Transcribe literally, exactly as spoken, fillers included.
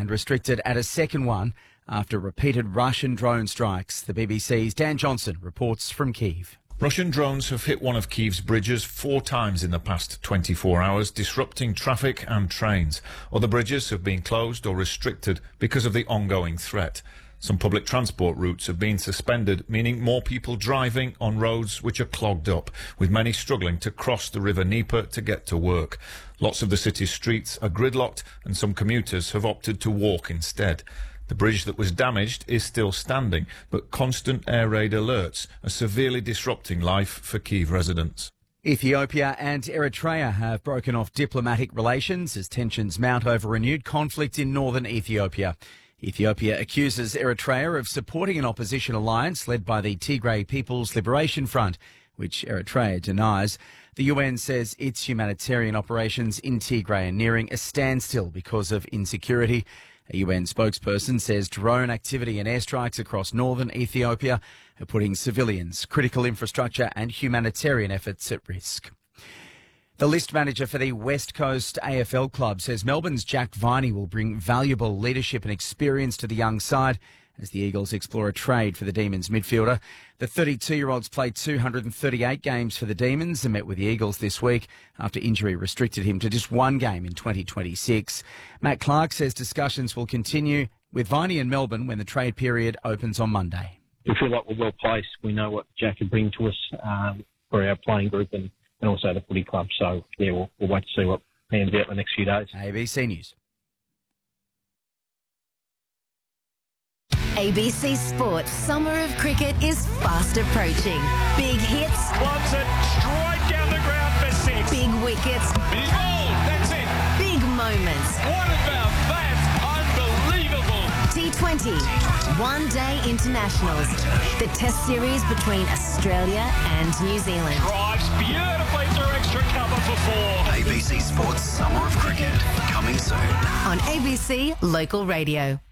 and restricted at a second one after repeated Russian drone strikes. The B B C's Dan Johnson reports from Kyiv. Russian drones have hit one of Kyiv's bridges four times in the past twenty-four hours, disrupting traffic and trains. Other bridges have been closed or restricted because of the ongoing threat. Some public transport routes have been suspended, meaning more people driving on roads which are clogged up, with many struggling to cross the River Dnieper to get to work. Lots of the city's streets are gridlocked and some commuters have opted to walk instead. The bridge that was damaged is still standing, but constant air raid alerts are severely disrupting life for Kyiv residents. Ethiopia and Eritrea have broken off diplomatic relations as tensions mount over renewed conflict in northern Ethiopia. Ethiopia accuses Eritrea of supporting an opposition alliance led by the Tigray People's Liberation Front, which Eritrea denies. The U N says its humanitarian operations in Tigray are nearing a standstill because of insecurity. A U N spokesperson says drone activity and airstrikes across northern Ethiopia are putting civilians, critical infrastructure and humanitarian efforts at risk. The list manager for the West Coast A F L club says Melbourne's Jack Viney will bring valuable leadership and experience to the young side as the Eagles explore a trade for the Demons midfielder. The thirty-two-year-olds played two hundred thirty-eight games for the Demons and met with the Eagles this week after injury restricted him to just one game in twenty twenty-six. Matt Clark says discussions will continue with Viney and Melbourne when the trade period opens on Monday. We feel like we're well placed. We know what Jack can bring to us um, for our playing group and, and also the footy club. So, yeah, we'll, we'll wait to see what pans out in the next few days. A B C News. A B C Sports Summer of Cricket is fast approaching. Big hits. Loves it straight down the ground for six. Big wickets. He's bowled. That's it. Big moments. What about that? Unbelievable. T twenty. One Day Internationals. The Test series between Australia and New Zealand. Drives beautifully through extra cover for four. A B C Sports Summer of Cricket, coming soon. On A B C Local Radio.